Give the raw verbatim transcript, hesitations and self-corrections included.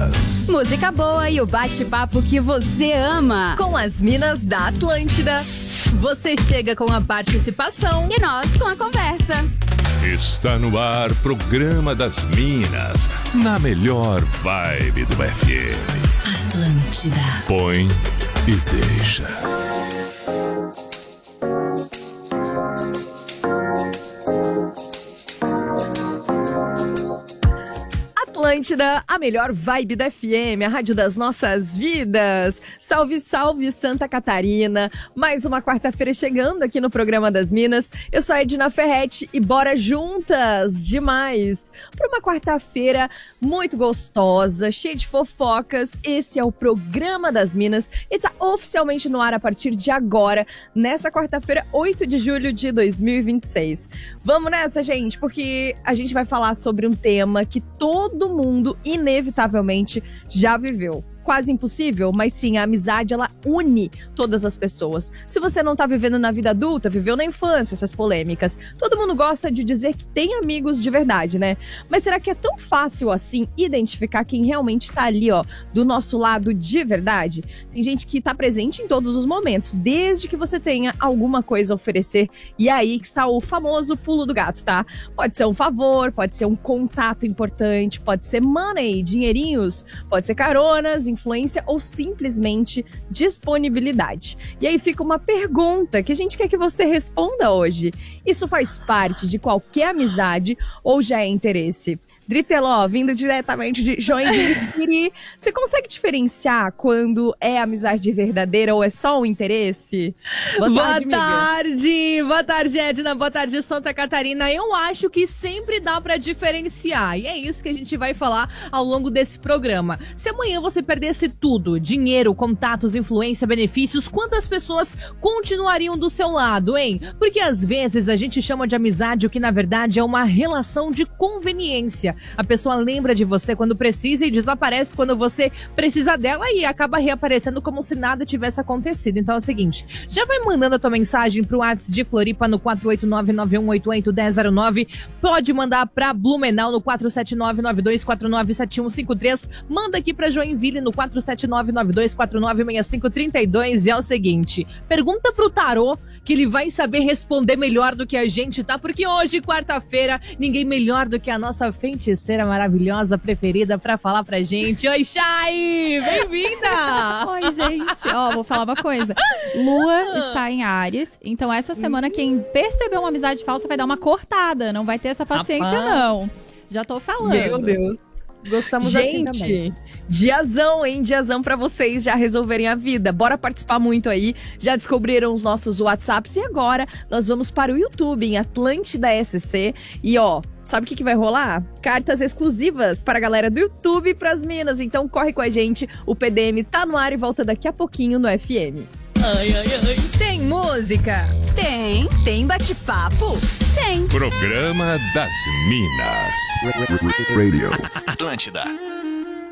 Minas. Música boa e o bate-papo que você ama. Com as Minas da Atlântida. Você chega com a participação e nós com a conversa. Está no ar, Programa das Minas, na melhor vibe do F M. Atlântida. Põe e deixa. Atlântida, a melhor vibe da F M, a rádio das nossas vidas. Salve, salve Santa Catarina. Mais uma quarta-feira chegando aqui no Programa das Minas. Eu sou a Edna Ferretti e bora juntas demais para uma quarta-feira muito gostosa, cheia de fofocas. Esse é o Programa das Minas e tá oficialmente no ar a partir de agora, nessa quarta-feira, oito de julho de dois mil e vinte e seis. Vamos nessa, gente, porque a gente vai falar sobre um tema que todo mundo, inevitavelmente, já viveu. Quase impossível, mas sim, a amizade, ela une todas as pessoas. Se você não tá vivendo na vida adulta, viveu na infância essas polêmicas. Todo mundo gosta de dizer que tem amigos de verdade, né? Mas será que é tão fácil assim identificar quem realmente tá ali, ó, do nosso lado de verdade? Tem gente que tá presente em todos os momentos, desde que você tenha alguma coisa a oferecer. E é aí que está o famoso pulo do gato, tá? Pode ser um favor, pode ser um contato importante, pode ser money, dinheirinhos, pode ser caronas, influência ou simplesmente disponibilidade. E aí fica uma pergunta que a gente quer que você responda hoje. Isso faz parte de qualquer amizade ou já é interesse? Driteló, vindo diretamente de Joinville City, você consegue diferenciar quando é amizade verdadeira ou é só um interesse? Boa, boa tarde, tarde, boa tarde, Edna, boa tarde, Santa Catarina. Eu acho que sempre dá pra diferenciar e é isso que a gente vai falar ao longo desse programa. Se amanhã você perdesse tudo, dinheiro, contatos, influência, benefícios, quantas pessoas continuariam do seu lado, hein? Porque às vezes a gente chama de amizade o que na verdade é uma relação de conveniência. A pessoa lembra de você quando precisa e desaparece quando você precisa dela e acaba reaparecendo como se nada tivesse acontecido. Então é o seguinte, já vai mandando a tua mensagem pro WhatsApp de Floripa no quatro oito nove, nove um oito oito, um zero zero nove. Pode mandar pra Blumenau no quatro sete nove, nove dois quatro nove, sete um cinco três. Manda aqui pra Joinville no quatro sete nove, nove dois quatro nove, seis cinco três dois. E é o seguinte, pergunta pro tarô que ele vai saber responder melhor do que a gente, tá? Porque hoje, quarta-feira, ninguém melhor do que a nossa feiticeira maravilhosa preferida pra falar pra gente. Oi, Chay! Bem-vinda! Oi, gente. Ó, vou falar uma coisa. Lua está em Áries, então essa semana quem percebeu uma amizade falsa vai dar uma cortada. Não vai ter essa paciência, Rapaz. não. Já tô falando. Meu Deus. Gostamos gente, assim também. Diazão, hein? Diazão pra vocês já resolverem a vida. Bora participar muito aí. Já descobriram os nossos WhatsApps e agora nós vamos para o YouTube em Atlântida S C. E ó, sabe o que, que vai rolar? Cartas exclusivas para a galera do YouTube e pras Minas. Então corre com a gente. O P D M tá no ar e volta daqui a pouquinho no F M. Ai, ai, ai. Tem música? Tem. Tem bate-papo? Tem. Programa das Minas. Radio. Atlântida.